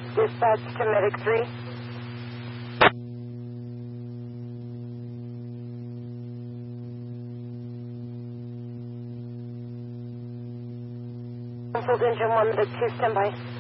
Dispatch to Medic 3. Canceled engine 1, Medic 2, standby.